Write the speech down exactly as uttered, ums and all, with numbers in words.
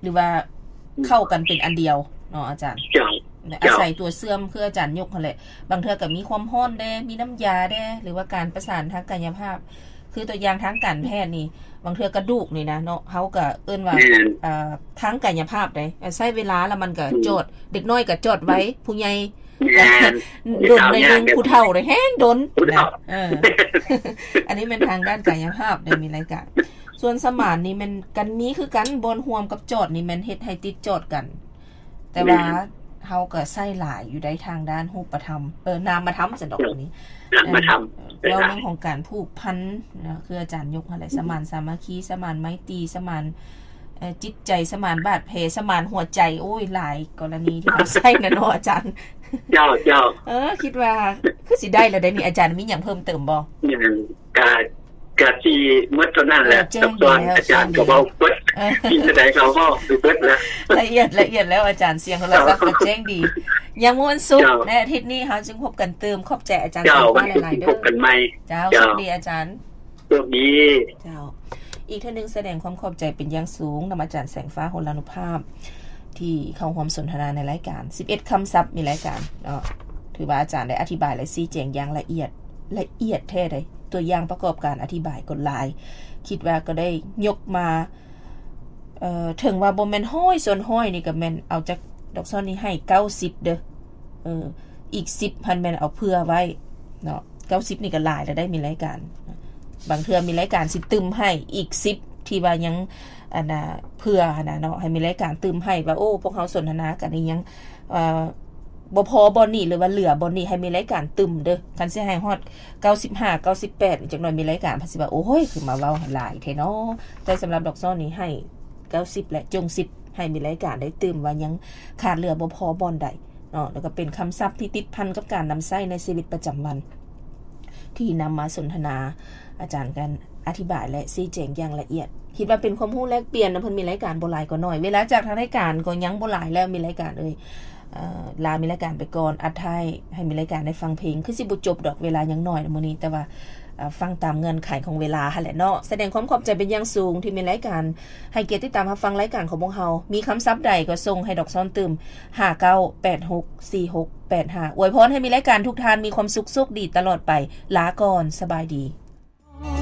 หรือว่าเข้ากันเป็นอันเดียวเนาะอาจารย์อาศัยตัวเสื่อมคืออาจารย์ยกนั่นแหละบางเทื่อก็มีความร้อนได้มีน้ำยาได้หรือว่าการประสานทางกายภาพคือตัวอย่างทางการแพทย์นี่บางเทื่อกระดูกนี่นะเนาะเฮาก็เอิ้นว่าเอ่อทางกายภาพได้ใช้เวลาแล้วมันก็จดเด็กน้อยก็จดไว้ผู้ใหญ่ดนในนึงผู้เฒ่าได้แฮงดนนะเอออันนี้เป็นทางด้านกายภาพได้มีรายการส่วนสมานนี่มันกันมีคือกันบนห่วมกับจดนี่มันเฮ็ดให้ติดจดกันแต่ว่าเฮาก็ใส่หลายอยู่ได้ทางด้านรูปธรรมเออนามธรรมซะดอกนี้นามธรรมแล้วเรื่องของการผูกพันนะคืออาจารย์ยกอะไรสมานสามัคคีสมานไมตรีสมานเอ่อจิตใจสมานบาดแผลสมานหัวใจโอ้ยหลายกรณีที่เฮาใส่นะเนาะอาจารย์เจ้าเจ้าเออคิดว่าคือสิได้แล้วได้นี่อาจารย์มีหยังเพิ่มเติมบ่อย่างการกะที่หมดเท่านั้นแหละตอนอาจารย์ก็เว้าเบิดที่แสดงเขาเว้าเบิดแล้วละเอียดละเอียดแล้วอาจารย์เสียงโทรศัพท์ก็แจ้งดียังม่วนสุขในอาทิตย์นี้เฮาจึงพบกันเติมขอบใจอาจารย์สุขหลายๆเด้อพบกันใหม่เจ้าสวัสดีอาจารย์สวัสดีเจ้าอีกท่านนึงแสดงความขอบใจเป็นอย่างสูงนำอาจารย์แสงฟ้าโหรานุภาพที่เข้าร่วมสนทนาในรายการสิบเอ็ดคำศัพท์มีรายการเนาะถือว่าอาจารย์ได้อธิบายและชี้แจงอย่างละเอียดละเอียดแท้เลยตัวอย่างประกอบการอธิบายกฎหลายคิดว่าก็ได้ยกมาเอ่อถึงว่าบ่แม่นห้อยส่วนห้อยนี่ก็แม่นเอาจากดอกซ้อนนี้ให้เก้าสิบเด้อเอออีกสิบพันแม่นเอาเพื่อไว้เนาะเก้าสิบนี่ก็หลายแล้วได้มีรายการบางเทื่อมีรายการสิตึมให้อีกสิบที่ว่ายังอันน่ะเพื่อน่ะเนาะให้มีรายการตึมให้ว่าโอ้พวกเฮาสนทนากันนี่ยังเอ่อบ่พอบ่นี่หรือว่าเหลือบ่นี่ให้มีรายการตึมเด้อคันสิให้ฮอดเก้าสิบห้า เก้าสิบแปดจักหน่อยมีรายการภาษีว่าโอ้ยคือมาเว้าหลายแท้เนาะแต่สำหรับดอกซ้อนนี้ให้เก้าสิบและจงสิบให้มีรายการได้ตึมว่ายังขาดเหลือบ่พอบ่อนใดเนาะแล้วก็เป็นคำศัพท์ที่ติดพันกับการนำใช้ในชีวิตประจำวันที่นำมาสนทนาอาจารย์กันอธิบายและชี้แจงอย่างละเอียดคิดว่าเป็นความรู้แลกเปลี่ยนนะเพิ่นมีรายการบ่หลายก็น้อยเวลาจากทางรายการก็ยังบ่หลายแล้วมีรายการเอ้ยเอ่อลามีรายการไปก่อนอัดท้ายให้มีรายการได้ฟังเพลงคือสิบ่จบดอกเวลายังน้อยมื้อนี้แต่ว่าฟังตามเงื่อนไขของเวลาหั่นแหละเนาะแสดงความขอบใจเป็นอย่างสูงที่มีรายการให้เกียรติติดตามรับฟังรายการของพวกเฮามีคำศัพท์ใดก็ส่งให้ดอกซ้อนตึมห้าเก้า แปดหก สี่ หก แปด ห้าอวยพรให้มีรายการทุกท่านมีความสุขโชคดีตลอดไปลาก่อนสบายดี